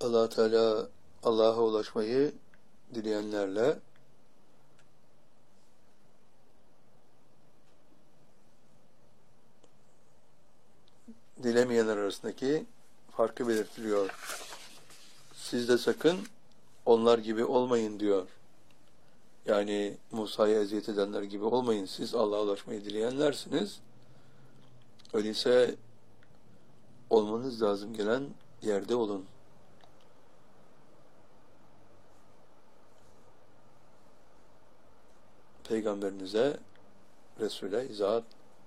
Allah Teala Allah'a ulaşmayı dileyenlerle dilemeyenler arasındaki farkı belirtiliyor. Siz de sakın onlar gibi olmayın diyor. Yani Musa'ya eziyet edenler gibi olmayın. Siz Allah'a ulaşmayı dileyenlersiniz. Öyleyse olmanız lazım gelen yerde olun. Peygamberinize, Resul'e izahat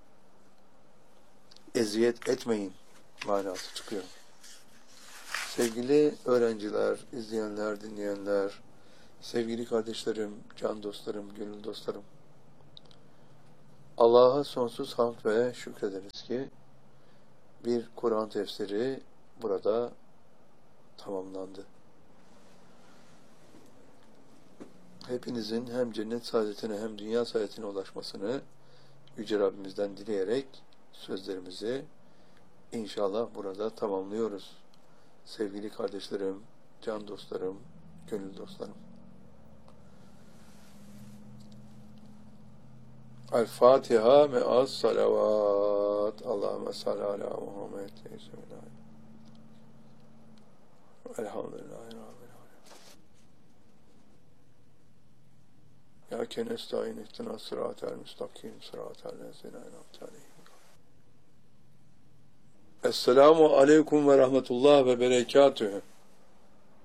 eziyet etmeyin manası çıkıyor. Sevgili öğrenciler, izleyenler, dinleyenler, sevgili kardeşlerim, can dostlarım, gönül dostlarım. Allah'a sonsuz hamd ve şükrederiz ki bir Kur'an tefsiri burada tamamlandı. Hepinizin hem cennet saadetine hem dünya saadetine ulaşmasını Yüce Rabbimizden dileyerek sözlerimizi inşallah burada tamamlıyoruz. Sevgili kardeşlerim, can dostlarım, gönül dostlarım. El-Fatiha me'as salavat. Allahümme salli ala Muhammed. Elhamdülillahi Rabbil alemin. Ya ken esta'in ihtina sıratel müstakim sıratel lezine en'amte aleyhim. Esselamu aleyküm ve rahmetullah ve berekatühü.